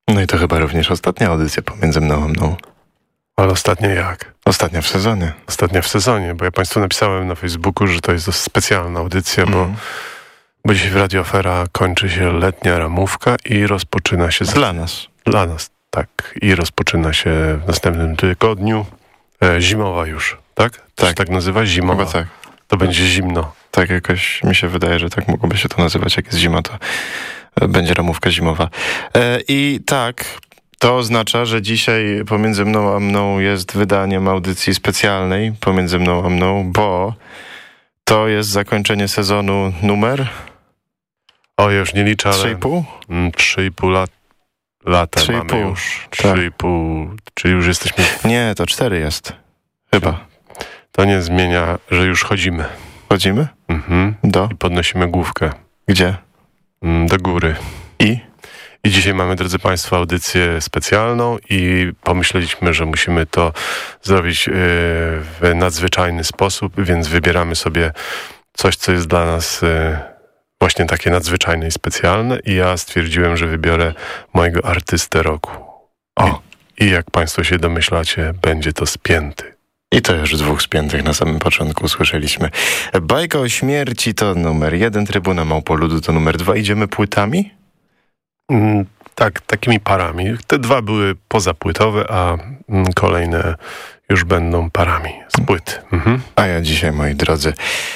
No i to chyba również ostatnia audycja pomiędzy mną a mną. Ale ostatnia jak? Ostatnia w sezonie. Ostatnia w sezonie, bo ja Państwu napisałem na Facebooku, że to jest specjalna audycja, bo dzisiaj w Radio Afera kończy się letnia ramówka i rozpoczyna się... Dla nas. Dla nas, tak. I rozpoczyna się w następnym tygodniu zimowa już, tak? Tak. Czy tak nazywa? Zimowa. Chyba tak. To będzie zimno. Tak jakoś mi się wydaje, że tak mogłoby się to nazywać. Jak jest zima, to będzie ramówka zimowa. I tak, to oznacza, że dzisiaj pomiędzy mną a mną jest wydaniem audycji specjalnej pomiędzy mną a mną, bo to jest zakończenie sezonu numer... O, ja już nie liczę, ale... 3,5? 3,5 lata 3,5, mamy już. tak. 3,5, czyli już jesteśmy... Nie, to 4 jest. Chyba. To nie zmienia, że już chodzimy. Chodzimy? Do? I podnosimy główkę. Gdzie? Do góry. I dzisiaj mamy, drodzy Państwo, audycję specjalną i pomyśleliśmy, że musimy to zrobić w nadzwyczajny sposób, więc wybieramy sobie coś, co jest dla nas właśnie takie nadzwyczajne i specjalne i ja stwierdziłem, że wybiorę mojego artystę roku. I jak Państwo się domyślacie, będzie to Spięty. I to już 2 spiętych na samym początku usłyszeliśmy. Bajka o śmierci to numer 1, Trybuna Małpoludu to numer 2. Idziemy płytami? Tak, takimi parami. Te 2 były pozapłytowe, a kolejne już będą parami z płyt. A ja dzisiaj, moi drodzy,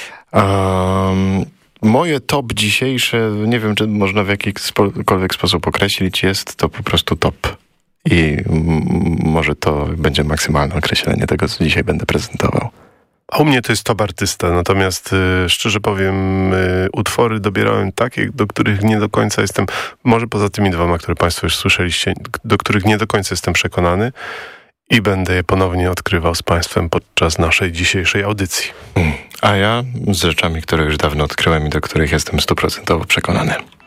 moje top dzisiejsze, nie wiem, czy można w jakikolwiek sposób określić, jest to po prostu top. I może to będzie maksymalne określenie tego, co dzisiaj będę prezentował. A u mnie to jest top artysta, natomiast szczerze powiem, utwory dobierałem takie, do których nie do końca jestem, może poza tymi 2, które Państwo już słyszeliście, do których nie do końca jestem przekonany i będę je ponownie odkrywał z Państwem podczas naszej dzisiejszej audycji. A ja z rzeczami, które już dawno odkryłem i do których jestem 100% przekonany.